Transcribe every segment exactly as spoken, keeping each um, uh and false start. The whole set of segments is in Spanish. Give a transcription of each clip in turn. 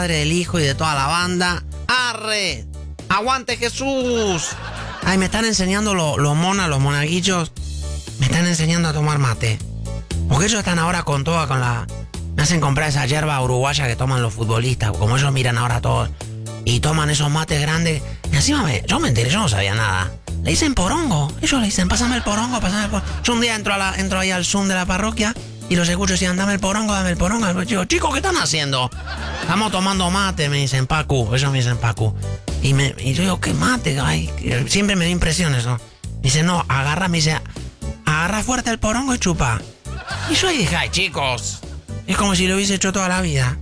Padre, del Hijo y de toda la banda. ¡Arre! ¡Aguante Jesús! Ay, me están enseñando los lo monas, los monaguillos. Me están enseñando a tomar mate. Porque ellos están ahora con toda, con la... Me hacen comprar esa hierba uruguaya que toman los futbolistas. Como ellos miran ahora todos. Y toman esos mates grandes. Y encima me, yo me enteré, yo no sabía nada. Le dicen porongo. Ellos le dicen, pásame el porongo, pásame el porongo. Yo un día entro, a la, entro ahí al Zoom de la parroquia y los escucho y decían, dame el porongo, dame el porongo. Y yo digo, chicos, ¿qué están haciendo? Estamos tomando mate, me dicen, Pacu. Ellos me dicen, Pacu. Y, me, y yo digo, ¿qué mate? Ay, siempre me da impresión eso. Dice, no, agarra, me dice, agarra fuerte el porongo y chupa. Y yo ahí dije, ay, chicos. Es como si lo hubiese hecho toda la vida.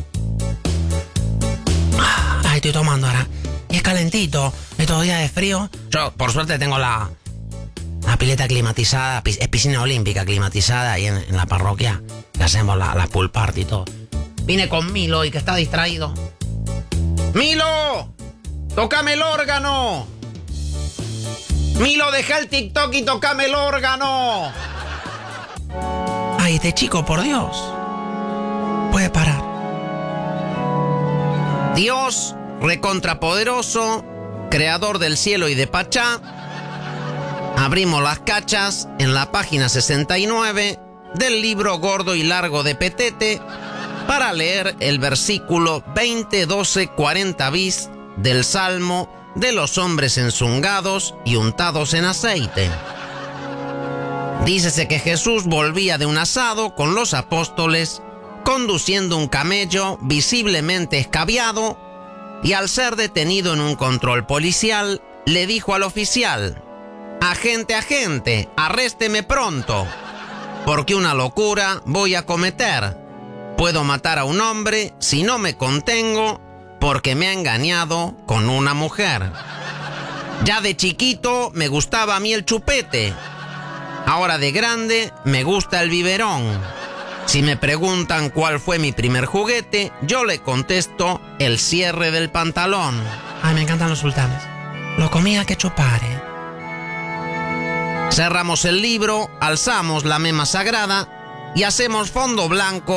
Ay, estoy tomando ahora. Y es calentito. Estos días de frío. Yo, por suerte, tengo la, la pileta climatizada. Es piscina olímpica climatizada ahí en, en la parroquia. Que hacemos la, la pool party y todo. Vine con Milo y que está distraído. ¡Milo! ¡Tócame el órgano! ¡Milo, deja el TikTok y tócame el órgano! Ay, este chico, por Dios. Puede parar. Dios, recontrapoderoso, creador del cielo y de Pachá. Abrimos las cachas en la página sesenta y nueve del libro gordo y largo de Petete para leer el versículo veinte, doce, cuarenta bis del Salmo de los hombres enzungados y untados en aceite. Dícese que Jesús volvía de un asado con los apóstoles, conduciendo un camello visiblemente escabiado, y al ser detenido en un control policial, le dijo al oficial, «Agente, agente, arrésteme pronto, porque una locura voy a cometer. Puedo matar a un hombre si no me contengo, porque me ha engañado con una mujer. Ya de chiquito me gustaba a mí el chupete. Ahora de grande me gusta el biberón. Si me preguntan cuál fue mi primer juguete, yo le contesto el cierre del pantalón». Ay, me encantan los sultanes. Lo comía que chupare. Cerramos el libro, alzamos la mema sagrada y hacemos fondo blanco